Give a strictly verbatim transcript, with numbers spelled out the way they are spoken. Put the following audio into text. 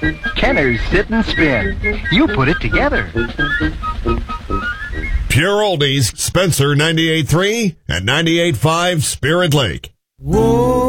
Kenner's Sit and Spin. You put it together. Pure Oldies, Spencer ninety-eight point three and ninety-eight point five Spirit Lake. Whoa.